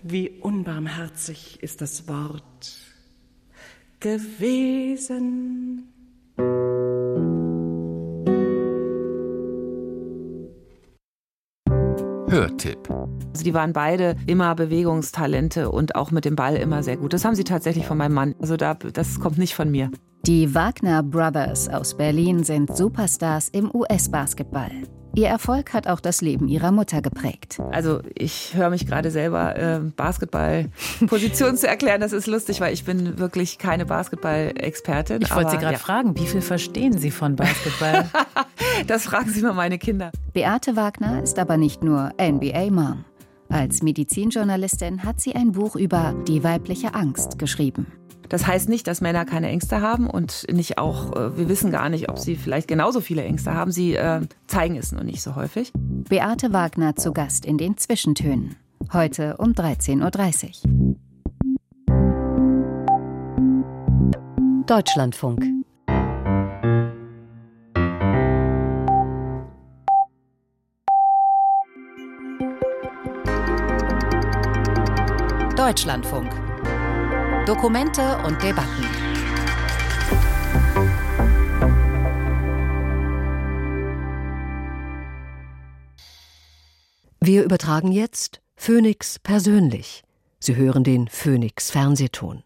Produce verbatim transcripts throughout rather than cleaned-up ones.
Wie unbarmherzig ist das Wort gewesen. Hörtipp. Also die waren beide immer Bewegungstalente und auch mit dem Ball immer sehr gut. Das haben sie tatsächlich von meinem Mann. Also da, das kommt nicht von mir. Die Wagner Brothers aus Berlin sind Superstars im U S-Basketball. Ihr Erfolg hat auch das Leben ihrer Mutter geprägt. Also ich höre mich gerade selber, äh, Basketball-Position zu erklären. Das ist lustig, weil ich bin wirklich keine Basketball-Expertin. Ich wollte Sie gerade ja. fragen, wie viel verstehen Sie von Basketball? Das fragen Sie mal meine Kinder. Beate Wagner ist aber nicht nur N B A-Mom. Als Medizinjournalistin hat sie ein Buch über die weibliche Angst geschrieben. Das heißt nicht, dass Männer keine Ängste haben und nicht auch, äh, wir wissen gar nicht, ob sie vielleicht genauso viele Ängste haben. Sie äh, zeigen es nur nicht so häufig. Beate Wagner zu Gast in den Zwischentönen. Heute um dreizehn Uhr dreißig. Deutschlandfunk. Deutschlandfunk. Dokumente und Debatten. Wir übertragen jetzt Phoenix persönlich. Sie hören den Phoenix Fernsehton.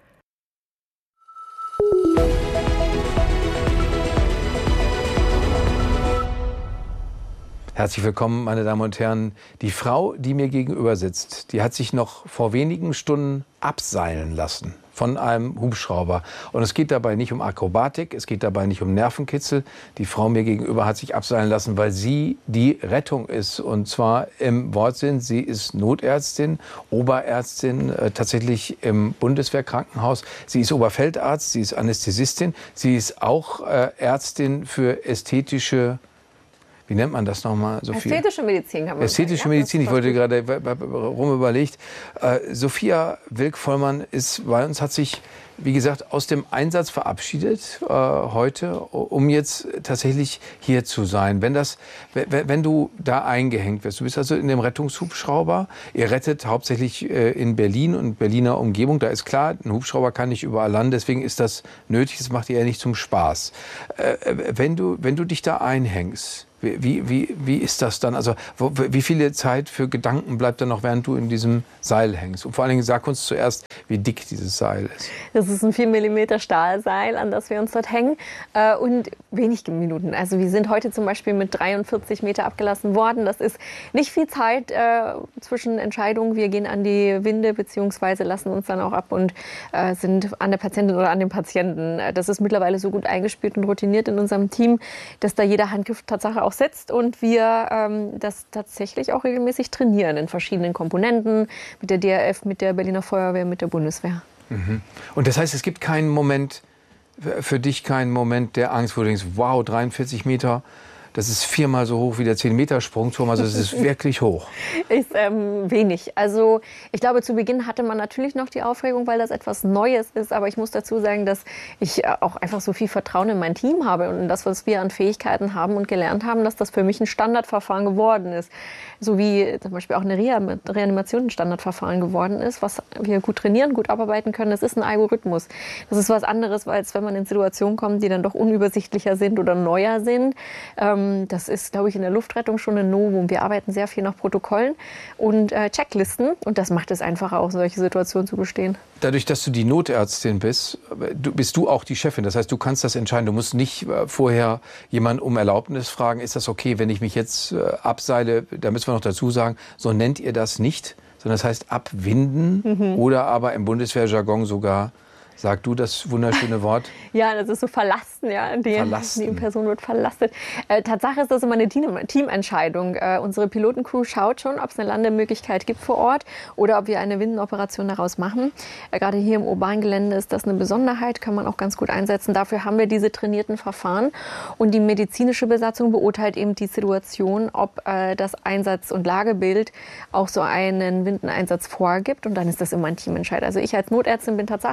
Herzlich willkommen, meine Damen und Herren. Die Frau, die mir gegenüber sitzt, die hat sich noch vor wenigen Stunden abseilen lassen von einem Hubschrauber. Und es geht dabei nicht um Akrobatik, es geht dabei nicht um Nervenkitzel. Die Frau mir gegenüber hat sich abseilen lassen, weil sie die Rettung ist. Und zwar im Wortsinn, sie ist Notärztin, Oberärztin, äh, tatsächlich im Bundeswehrkrankenhaus. Sie ist Oberfeldarzt, sie ist Anästhesistin, sie ist auch äh, Ärztin für ästhetische Wie nennt man das nochmal, Sophia? Ästhetische Medizin kann man Ästhetische sagen, ja? Medizin, ich wollte gerade rum überlegt. Äh, Sophia Wilk-Vollmann ist bei uns, hat sich, wie gesagt, aus dem Einsatz verabschiedet äh, heute, um jetzt tatsächlich hier zu sein. Wenn, das, wenn du da eingehängt wirst, du bist also in dem Rettungshubschrauber, ihr rettet hauptsächlich äh, in Berlin und Berliner Umgebung, da ist klar, ein Hubschrauber kann nicht überall landen, deswegen ist das nötig, das macht ihr ja nicht zum Spaß. Äh, wenn du, wenn du dich da einhängst, Wie, wie, wie ist das dann? Also wo, wie viele Zeit für Gedanken bleibt da noch, während du in diesem Seil hängst? Und vor allen Dingen sag uns zuerst, wie dick dieses Seil ist. Das ist ein vier Millimeter Stahlseil, an das wir uns dort hängen. Äh, und wenig Minuten. Also wir sind heute zum Beispiel mit dreiundvierzig Meter abgelassen worden. Das ist nicht viel Zeit äh, zwischen Entscheidungen. Wir gehen an die Winde bzw. lassen uns dann auch ab und äh, sind an der Patientin oder an dem Patienten. Das ist mittlerweile so gut eingespielt und routiniert in unserem Team, dass da jeder Handgriff Tatsache auch sitzt und wir ähm, das tatsächlich auch regelmäßig trainieren in verschiedenen Komponenten, mit der D R F, mit der Berliner Feuerwehr, mit der Bundeswehr. Mhm. Und das heißt, es gibt keinen Moment, für dich keinen Moment der Angst, wo du denkst, wow, dreiundvierzig Meter, das ist viermal so hoch wie der zehn Meter Sprungturm, also das ist wirklich hoch. Ist ähm, wenig. Also ich glaube, zu Beginn hatte man natürlich noch die Aufregung, weil das etwas Neues ist. Aber ich muss dazu sagen, dass ich auch einfach so viel Vertrauen in mein Team habe und in das, was wir an Fähigkeiten haben und gelernt haben, dass das für mich ein Standardverfahren geworden ist. So wie zum Beispiel auch eine Reanimation ein Standardverfahren geworden ist, was wir gut trainieren, gut abarbeiten können. Das ist ein Algorithmus. Das ist was anderes, als wenn man in Situationen kommt, die dann doch unübersichtlicher sind oder neuer sind. Ähm, Das ist, glaube ich, in der Luftrettung schon ein Novum. Wir arbeiten sehr viel nach Protokollen und äh, Checklisten. Und das macht es einfacher, auch solche Situationen zu bestehen. Dadurch, dass du die Notärztin bist, du, bist du auch die Chefin. Das heißt, du kannst das entscheiden. Du musst nicht äh, vorher jemanden um Erlaubnis fragen. Ist das okay, wenn ich mich jetzt äh, abseile? Da müssen wir noch dazu sagen, so nennt ihr das nicht. Sondern das heißt abwinden mhm. oder aber im Bundeswehrjargon sogar. Sag du das wunderschöne Wort? Ja, das ist so verlassen, ja. Die, verlassen. die Person wird verlastet. Äh, Tatsache ist das immer eine Teamentscheidung. Äh, unsere Pilotencrew schaut schon, ob es eine Landemöglichkeit gibt vor Ort oder ob wir eine Windenoperation daraus machen. Äh, gerade hier im urbanen Gelände ist das eine Besonderheit, kann man auch ganz gut einsetzen. Dafür haben wir diese trainierten Verfahren. Und die medizinische Besatzung beurteilt eben die Situation, ob äh, das Einsatz- und Lagebild auch so einen Windeneinsatz vorgibt. Und dann ist das immer ein Teamentscheid. Also ich als Notärztin bin Tatsache nur ein ganz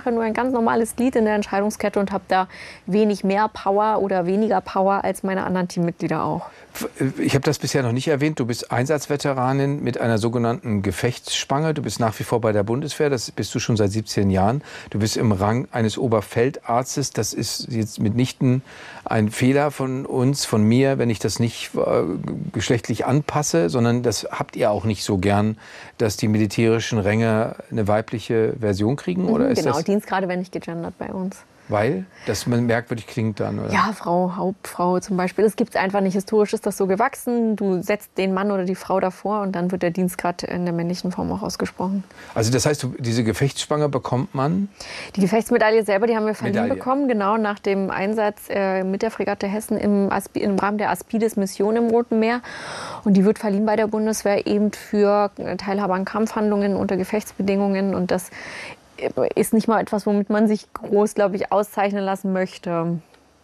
ganz normales Glied in der Entscheidungskette und habe da wenig mehr Power oder weniger Power als meine anderen Teammitglieder auch. Ich habe das bisher noch nicht erwähnt. Du bist Einsatzveteranin mit einer sogenannten Gefechtsspange. Du bist nach wie vor bei der Bundeswehr. Das bist du schon seit siebzehn Jahren. Du bist im Rang eines Oberfeldarztes. Das ist jetzt mitnichten ein Fehler von uns, von mir, wenn ich das nicht äh, geschlechtlich anpasse, sondern das habt ihr auch nicht so gern, dass die militärischen Ränge eine weibliche Version kriegen? Oder Mhm, ist genau, das Dienstgrade werden nicht gegendert bei uns. weil das merkwürdig klingt dann, oder? Ja, Frau, Hauptfrau zum Beispiel. Das gibt es einfach nicht. Historisch ist das so gewachsen. Du setzt den Mann oder die Frau davor und dann wird der Dienstgrad in der männlichen Form auch ausgesprochen. Also das heißt, diese Gefechtsspange bekommt man? Die Gefechtsmedaille selber, die haben wir verliehen Medaille. bekommen, genau nach dem Einsatz äh, mit der Fregatte Hessen im, Aspi im Rahmen der Aspides-Mission im Roten Meer. Und die wird verliehen bei der Bundeswehr eben für Teilhabe an Kampfhandlungen unter Gefechtsbedingungen. Und das ist nicht mal etwas, womit man sich groß, glaube ich, auszeichnen lassen möchte.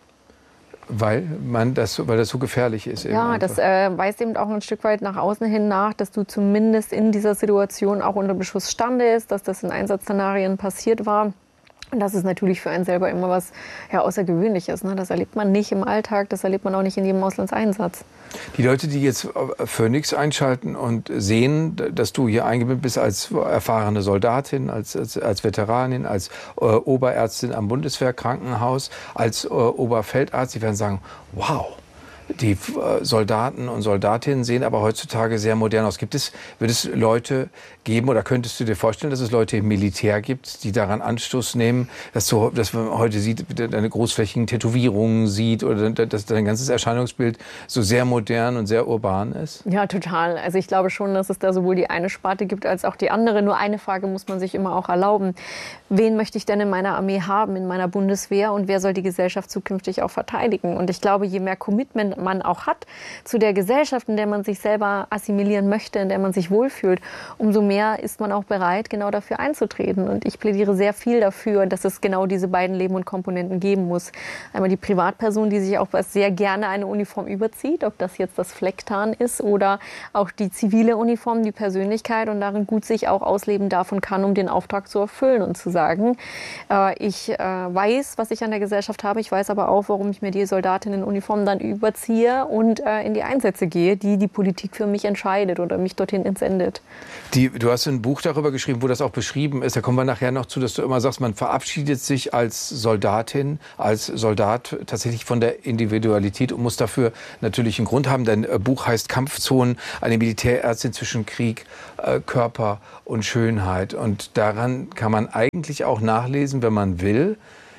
Weil, man das, weil das so gefährlich ist. Eben Ja, einfach. das äh, weist eben auch ein Stück weit nach außen hin nach, dass du zumindest in dieser Situation auch unter Beschuss standest, dass das in Einsatzszenarien passiert war. Und das ist natürlich für einen selber immer was ja, Außergewöhnliches. Ne? Das erlebt man nicht im Alltag, das erlebt man auch nicht in jedem Auslandseinsatz. Die Leute, die jetzt Phoenix einschalten und sehen, dass du hier eingebettet bist als erfahrene Soldatin, als, als, als Veteranin, als äh, Oberärztin am Bundeswehrkrankenhaus, als äh, Oberfeldarzt, die werden sagen, wow. Die äh, Soldaten und Soldatinnen sehen aber heutzutage sehr modern aus. Gibt es, wird es Leute geben oder könntest du dir vorstellen, dass es Leute im Militär gibt, die daran Anstoß nehmen, dass, du, dass man heute sieht, deine großflächigen Tätowierungen sieht oder dass dein ganzes Erscheinungsbild so sehr modern und sehr urban ist? Ja, total. Also ich glaube schon, dass es da sowohl die eine Sparte gibt als auch die andere. Nur eine Frage muss man sich immer auch erlauben. Wen möchte ich denn in meiner Armee haben, in meiner Bundeswehr und wer soll die Gesellschaft zukünftig auch verteidigen? Und ich glaube, je mehr Commitment man auch hat zu der Gesellschaft, in der man sich selber assimilieren möchte, in der man sich wohlfühlt, umso mehr ist man auch bereit, genau dafür einzutreten. Und ich plädiere sehr viel dafür, dass es genau diese beiden Leben und Komponenten geben muss. Einmal die Privatperson, die sich auch sehr gerne eine Uniform überzieht, ob das jetzt das Flecktarn ist oder auch die zivile Uniform, die Persönlichkeit und darin gut sich auch ausleben darf und kann, um den Auftrag zu erfüllen und zu sagen, äh, ich äh, weiß, was ich an der Gesellschaft habe, ich weiß aber auch, warum ich mir die Soldatin in Uniform dann überziehe und äh, in die Einsätze gehe, die die Politik für mich entscheidet oder mich dorthin entsendet. Die, du hast ein Buch darüber geschrieben, wo das auch beschrieben ist. Da kommen wir nachher noch zu, dass du immer sagst, man verabschiedet sich als Soldatin, als Soldat tatsächlich von der Individualität und muss dafür natürlich einen Grund haben. Dein äh, Buch heißt Kampfzonen, eine Militärärztin zwischen Krieg, äh, Körper und Schönheit. Und daran kann man eigentlich auch nachlesen, wenn man will,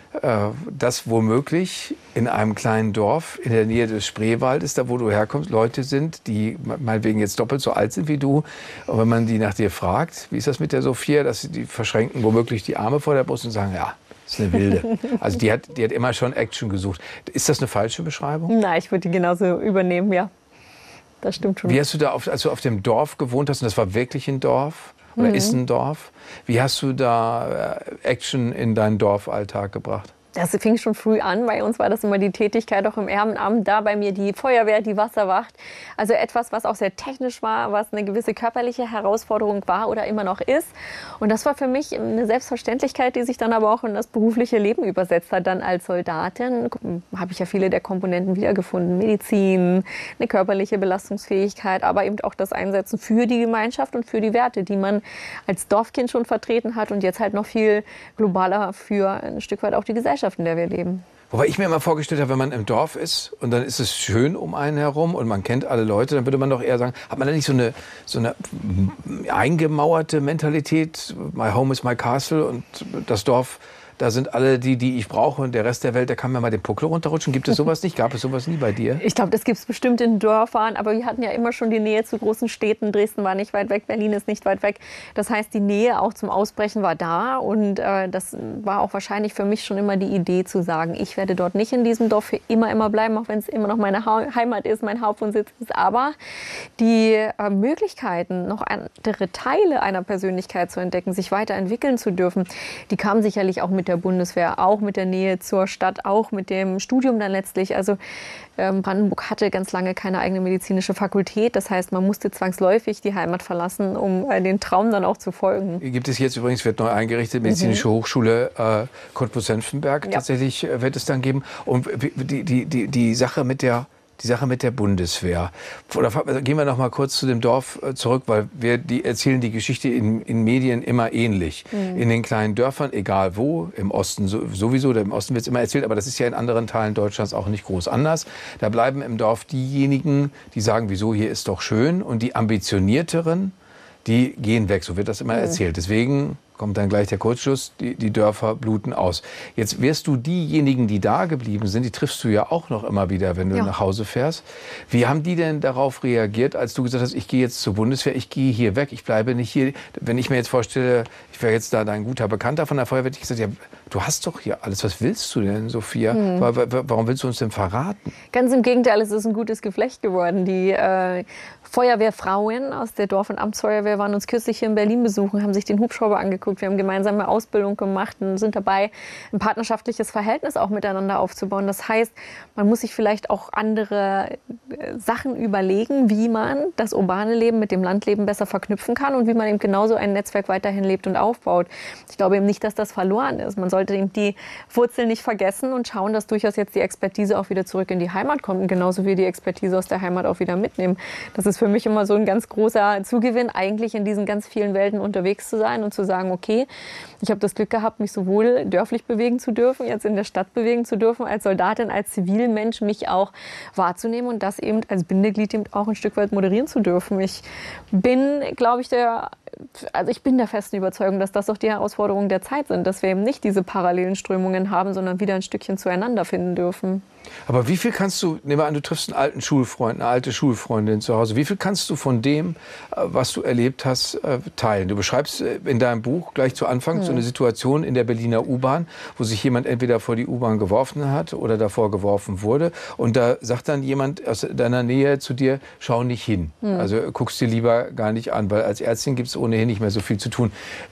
dass womöglich in einem kleinen Dorf in der Nähe des Spreewaldes, da wo du herkommst, Leute sind, die meinetwegen jetzt doppelt so alt sind wie du. Und wenn man die nach dir fragt, wie ist das mit der Sophia, dass sie die verschränken womöglich die Arme vor der Brust und sagen, ja, das ist eine Wilde. Also die hat, die hat immer schon Action gesucht. Ist das eine falsche Beschreibung? Nein, ich würde die genauso übernehmen, ja. Das stimmt schon. Wie hast du da, auf, als du auf dem Dorf gewohnt hast, und das war wirklich ein Dorf, oder mhm. ist ein Dorf, wie hast du da Action in deinen Dorfalltag gebracht? Das fing schon früh an. Bei uns war das immer die Tätigkeit auch im Ehrenamt. Da bei mir die Feuerwehr, die Wasserwacht. Also etwas, was auch sehr technisch war, was eine gewisse körperliche Herausforderung war oder immer noch ist. Und das war für mich eine Selbstverständlichkeit, die sich dann aber auch in das berufliche Leben übersetzt hat. Dann als Soldatin habe ich ja viele der Komponenten wiedergefunden. Medizin, eine körperliche Belastungsfähigkeit, aber eben auch das Einsetzen für die Gemeinschaft und für die Werte, die man als Dorfkind schon vertreten hat und jetzt halt noch viel globaler für ein Stück weit auch die Gesellschaft, in der wir leben. Wobei ich mir immer vorgestellt habe, wenn man im Dorf ist und dann ist es schön um einen herum und man kennt alle Leute, dann würde man doch eher sagen, hat man da nicht so eine, so eine eingemauerte Mentalität, my home is my castle und das Dorf, da sind alle die, die ich brauche und der Rest der Welt, da kann mir mal den Puckel runterrutschen. Gibt es sowas nicht? Gab es sowas nie bei dir? Ich glaube, das gibt es bestimmt in Dörfern, aber wir hatten ja immer schon die Nähe zu großen Städten. Dresden war nicht weit weg, Berlin ist nicht weit weg. Das heißt, die Nähe auch zum Ausbrechen war da und äh, das war auch wahrscheinlich für mich schon immer die Idee zu sagen, ich werde dort nicht in diesem Dorf für immer, immer bleiben, auch wenn es immer noch meine ha- Heimat ist, mein Hauptwohnsitz ist. Aber die äh, Möglichkeiten, noch andere Teile einer Persönlichkeit zu entdecken, sich weiterentwickeln zu dürfen, die kamen sicherlich auch mit mit der Bundeswehr, auch mit der Nähe zur Stadt, auch mit dem Studium dann letztlich. Also ähm, Brandenburg hatte ganz lange keine eigene medizinische Fakultät. Das heißt, man musste zwangsläufig die Heimat verlassen, um äh, den Traum dann auch zu folgen. Gibt es jetzt übrigens, wird neu eingerichtet, Medizinische mhm. Hochschule äh, Cottbus-Senftenberg. Ja. Tatsächlich äh, wird es dann geben. Und die, die, die, die Sache mit der Die Sache mit der Bundeswehr. Oder gehen wir noch mal kurz zu dem Dorf zurück, weil wir die erzählen die Geschichte in, in Medien immer ähnlich. Mhm. In den kleinen Dörfern, egal wo, im Osten sowieso, im Osten wird es immer erzählt, aber das ist ja in anderen Teilen Deutschlands auch nicht groß anders. Da bleiben im Dorf diejenigen, die sagen, wieso, hier ist doch schön. Und die Ambitionierteren, die gehen weg. So wird das immer mhm. erzählt. Deswegen kommt dann gleich der Kurzschluss, die, die Dörfer bluten aus. Jetzt wirst du diejenigen, die da geblieben sind, die triffst du ja auch noch immer wieder, wenn du ja. nach Hause fährst. Wie haben die denn darauf reagiert, als du gesagt hast, ich gehe jetzt zur Bundeswehr, ich gehe hier weg, ich bleibe nicht hier. Wenn ich mir jetzt vorstelle, ich wäre jetzt da dein guter Bekannter von der Feuerwehr, hätte ich gesagt, ja, du hast doch hier alles. Was willst du denn, Sophia? Hm. Warum willst du uns denn verraten? Ganz im Gegenteil, es ist ein gutes Geflecht geworden. Die äh, Feuerwehrfrauen aus der Dorf- und Amtsfeuerwehr waren uns kürzlich hier in Berlin besuchen, haben sich den Hubschrauber angeguckt. Wir haben gemeinsame Ausbildung gemacht und sind dabei, ein partnerschaftliches Verhältnis auch miteinander aufzubauen. Das heißt, man muss sich vielleicht auch andere Sachen überlegen, wie man das urbane Leben mit dem Landleben besser verknüpfen kann und wie man eben genauso ein Netzwerk weiterhin lebt und aufbaut. Ich glaube eben nicht, dass das verloren ist. Man sollte eben die Wurzeln nicht vergessen und schauen, dass durchaus jetzt die Expertise auch wieder zurück in die Heimat kommt und genauso wie die Expertise aus der Heimat auch wieder mitnehmen. Das ist für mich immer so ein ganz großer Zugewinn, eigentlich in diesen ganz vielen Welten unterwegs zu sein und zu sagen, okay, ich habe das Glück gehabt, mich sowohl dörflich bewegen zu dürfen, jetzt in der Stadt bewegen zu dürfen, als Soldatin, als Zivilmensch mich auch wahrzunehmen und das eben als Bindeglied eben auch ein Stück weit moderieren zu dürfen. Ich bin, glaube ich, der Also ich bin der festen Überzeugung, dass das auch die Herausforderungen der Zeit sind, dass wir eben nicht diese parallelen Strömungen haben, sondern wieder ein Stückchen zueinander finden dürfen. Aber wie viel kannst du, nehmen wir an, du triffst einen alten Schulfreund, eine alte Schulfreundin zu Hause, wie viel kannst du von dem, was du erlebt hast, teilen? Du beschreibst in deinem Buch gleich zu Anfang hm. so eine Situation in der Berliner U-Bahn, wo sich jemand entweder vor die U-Bahn geworfen hat oder davor geworfen wurde. Und da sagt dann jemand aus deiner Nähe zu dir, schau nicht hin. Hm. Also guckst dir lieber gar nicht an, weil als Ärztin gibt es ohnehin nicht mehr so viel zu tun.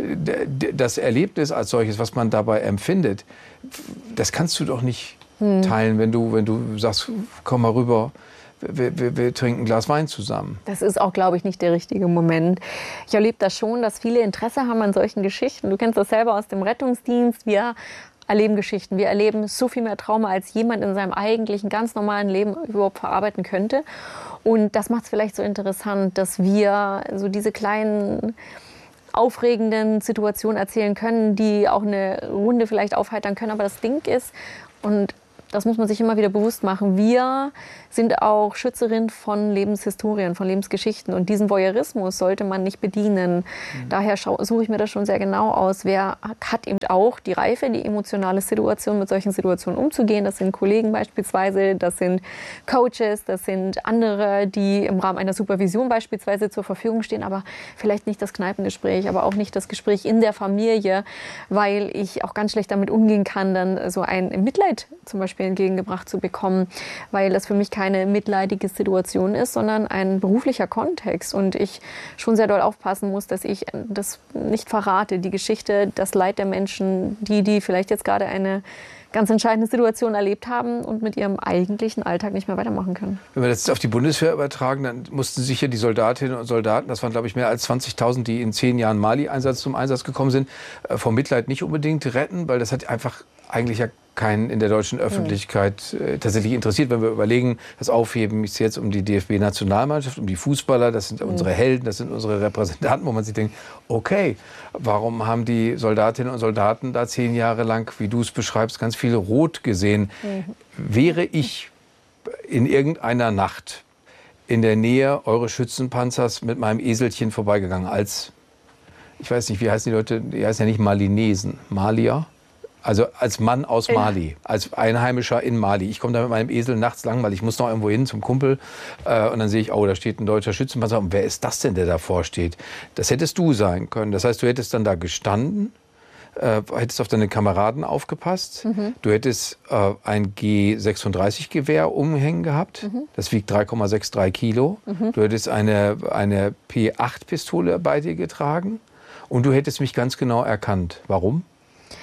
Das Erlebnis als solches, was man dabei empfindet, das kannst du doch nicht teilen, wenn du, wenn du sagst, komm mal rüber, wir, wir, wir trinken ein Glas Wein zusammen. Das ist auch, glaube ich, nicht der richtige Moment. Ich erlebe das schon, dass viele Interesse haben an solchen Geschichten. Du kennst das selber aus dem Rettungsdienst. Wir erleben Geschichten. Wir erleben so viel mehr Trauma, als jemand in seinem eigentlichen, ganz normalen Leben überhaupt verarbeiten könnte. Und das macht es vielleicht so interessant, dass wir so diese kleinen aufregenden Situationen erzählen können, die auch eine Runde vielleicht aufheitern können. Aber das Ding ist, und das muss man sich immer wieder bewusst machen, wir sind auch Schützerin von Lebenshistorien, von Lebensgeschichten. Und diesen Voyeurismus sollte man nicht bedienen. Mhm. Daher suche ich mir das schon sehr genau aus. Wer hat eben auch die Reife, die emotionale Situation, mit solchen Situationen umzugehen? Das sind Kollegen beispielsweise, das sind Coaches, das sind andere, die im Rahmen einer Supervision beispielsweise zur Verfügung stehen, aber vielleicht nicht das Kneipengespräch, aber auch nicht das Gespräch in der Familie, weil ich auch ganz schlecht damit umgehen kann, dann so ein Mitleid zum Beispiel entgegengebracht zu bekommen, weil das für mich keine mitleidige Situation ist, sondern ein beruflicher Kontext und ich schon sehr doll aufpassen muss, dass ich das nicht verrate, die Geschichte, das Leid der Menschen, die, die vielleicht jetzt gerade eine ganz entscheidende Situation erlebt haben und mit ihrem eigentlichen Alltag nicht mehr weitermachen können. Wenn wir das jetzt auf die Bundeswehr übertragen, dann mussten sich ja die Soldatinnen und Soldaten, das waren glaube ich mehr als zwanzigtausend, die in zehn Jahren Mali-Einsatz zum Einsatz gekommen sind, vom Mitleid nicht unbedingt retten, weil das hat einfach eigentlich ja keinen in der deutschen Öffentlichkeit äh, tatsächlich interessiert. Wenn wir überlegen, das Aufheben ist jetzt um die D F B-Nationalmannschaft, um die Fußballer, das sind mhm. unsere Helden, das sind unsere Repräsentanten, wo man sich denkt, okay, warum haben die Soldatinnen und Soldaten da zehn Jahre lang, wie du es beschreibst, ganz viel Rot gesehen? Mhm. Wäre ich in irgendeiner Nacht in der Nähe eures Schützenpanzers mit meinem Eselchen vorbeigegangen, als, ich weiß nicht, wie heißen die Leute, die heißen ja nicht Malinesen, Malier? Also als Mann aus Mali, als Einheimischer in Mali. Ich komme da mit meinem Esel nachts lang, weil ich muss noch irgendwo hin zum Kumpel. Äh, und dann sehe ich, oh, da steht ein deutscher Schützenpanzer. Und wer ist das denn, der davor steht? Das hättest du sein können. Das heißt, du hättest dann da gestanden, äh, hättest auf deine Kameraden aufgepasst. Mhm. Du hättest äh, ein G sechsunddreißig Gewehr umhängen gehabt. Mhm. Das wiegt drei Komma dreiundsechzig Kilo. Mhm. Du hättest eine, eine P acht Pistole bei dir getragen. Und du hättest mich ganz genau erkannt. Warum?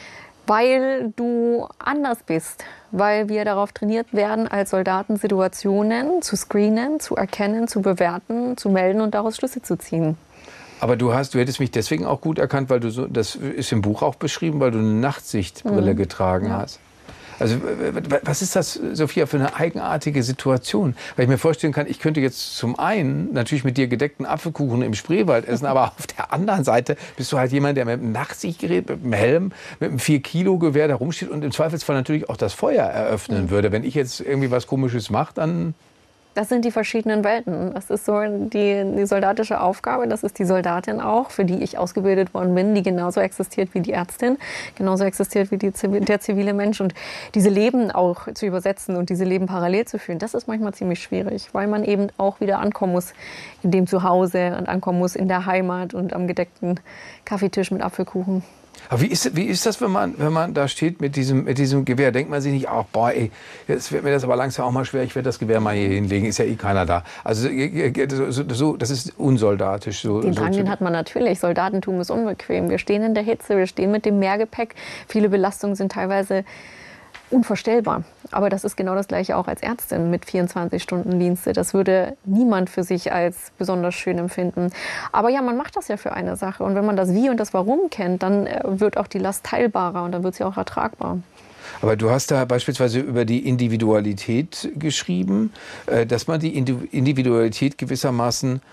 Weil du anders bist, weil wir darauf trainiert werden, als Soldaten Situationen zu screenen, zu erkennen, zu bewerten, zu melden und daraus Schlüsse zu ziehen. Aber du hast, du hättest mich deswegen auch gut erkannt, weil du so, das ist im Buch auch beschrieben, weil du eine Nachtsichtbrille mhm. getragen ja. hast. Also was ist das, Sophia, für eine eigenartige Situation? Weil ich mir vorstellen kann, ich könnte jetzt zum einen natürlich mit dir gedeckten Apfelkuchen im Spreewald essen, aber auf der anderen Seite bist du halt jemand, der mit einem Nachtsichtgerät, mit einem Helm, mit einem vier Kilo Gewehr da rumsteht und im Zweifelsfall natürlich auch das Feuer eröffnen mhm. würde. Wenn ich jetzt irgendwie was Komisches mache, dann... Das sind die verschiedenen Welten. Das ist so die, die soldatische Aufgabe. Das ist die Soldatin auch, für die ich ausgebildet worden bin, die genauso existiert wie die Ärztin, genauso existiert wie die, der zivile Mensch. Und diese Leben auch zu übersetzen und diese Leben parallel zu führen, das ist manchmal ziemlich schwierig, weil man eben auch wieder ankommen muss in dem Zuhause und ankommen muss in der Heimat und am gedeckten Kaffeetisch mit Apfelkuchen. Aber wie ist, wie ist das, wenn man, wenn man da steht mit diesem, mit diesem Gewehr? Denkt man sich nicht, ach, boah, ey, jetzt wird mir das aber langsam auch mal schwer, ich werde das Gewehr mal hier hinlegen, ist ja eh keiner da. Also so, so, das ist unsoldatisch. So, den so Drang, den hat man natürlich. Soldatentum ist unbequem. Wir stehen in der Hitze, wir stehen mit dem Mehrgepäck. Viele Belastungen sind teilweise unvorstellbar. Aber das ist genau das Gleiche auch als Ärztin mit vierundzwanzig Stunden Dienste. Das würde niemand für sich als besonders schön empfinden. Aber ja, man macht das ja für eine Sache. Und wenn man das Wie und das Warum kennt, dann wird auch die Last teilbarer und dann wird sie auch ertragbar. Aber du hast da beispielsweise über die Individualität geschrieben, dass man die Individualität gewissermaßen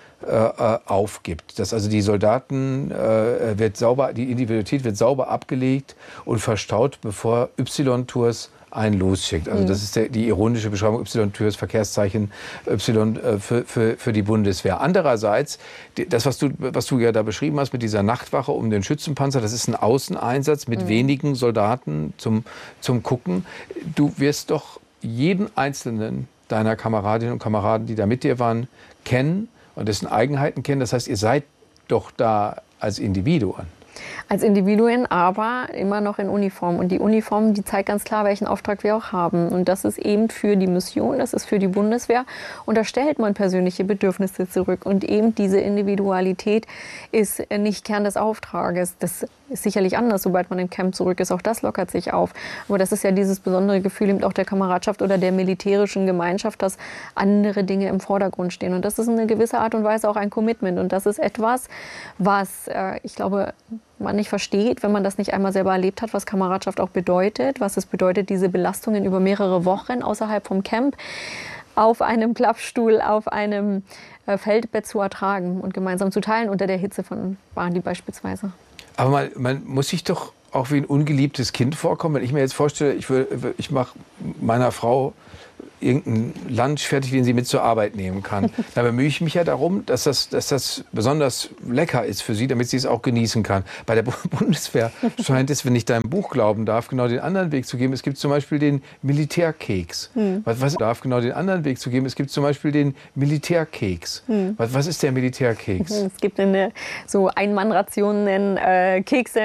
aufgibt. Dass also die Soldaten wird sauber, die Individualität wird sauber abgelegt und verstaut, bevor Y-Tours einen losschickt. Also das ist der, die ironische Beschreibung, Y-Tours, Verkehrszeichen Y äh, für, für, für die Bundeswehr. Andererseits, die, das, was du, was du ja da beschrieben hast mit dieser Nachtwache um den Schützenpanzer, das ist ein Außeneinsatz mit mhm. wenigen Soldaten zum, zum Gucken. Du wirst doch jeden einzelnen deiner Kameradinnen und Kameraden, die da mit dir waren, kennen und dessen Eigenheiten kennen. Das heißt, ihr seid doch da als Individuen. Als Individuen, aber immer noch in Uniform. Und die Uniform, die zeigt ganz klar, welchen Auftrag wir auch haben. Und das ist eben für die Mission, das ist für die Bundeswehr. Und da stellt man persönliche Bedürfnisse zurück. Und eben diese Individualität ist nicht Kern des Auftrages. Das ist sicherlich anders, sobald man im Camp zurück ist. Auch das lockert sich auf. Aber das ist ja dieses besondere Gefühl eben auch der Kameradschaft oder der militärischen Gemeinschaft, dass andere Dinge im Vordergrund stehen. Und das ist in einer gewissen Art und Weise auch ein Commitment. Und das ist etwas, was äh, ich glaube, man nicht versteht, wenn man das nicht einmal selber erlebt hat, was Kameradschaft auch bedeutet, was es bedeutet, diese Belastungen über mehrere Wochen außerhalb vom Camp auf einem Klappstuhl, auf einem äh, Feldbett zu ertragen und gemeinsam zu teilen unter der Hitze von Bali beispielsweise. Aber man, man muss sich doch auch wie ein ungeliebtes Kind vorkommen. Wenn ich mir jetzt vorstelle, ich, ich mache meiner Frau irgendeinen Lunch fertig, den sie mit zur Arbeit nehmen kann. Da bemühe ich mich ja darum, dass das, dass das besonders lecker ist für sie, damit sie es auch genießen kann. Bei der Bundeswehr scheint es, wenn ich deinem Buch glauben darf, genau den anderen Weg zu geben. Es gibt zum Beispiel den Militärkeks. Hm. Was, was darf genau den anderen Weg zu geben? Es gibt zum Beispiel den Militärkeks. Hm. Was, was ist der Militärkeks? Es gibt eine, so Ein-Mann-Rationen äh, Kekse